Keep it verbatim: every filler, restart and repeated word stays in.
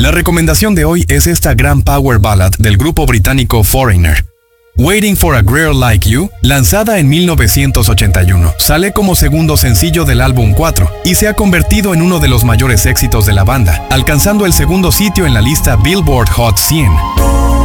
La recomendación de hoy es esta gran power ballad del grupo británico Foreigner. Waiting for a Girl Like You, lanzada en mil novecientos ochenta y uno, sale como segundo sencillo del álbum cuatro y se ha convertido en uno de los mayores éxitos de la banda, alcanzando el segundo sitio en la lista Billboard Hot cien.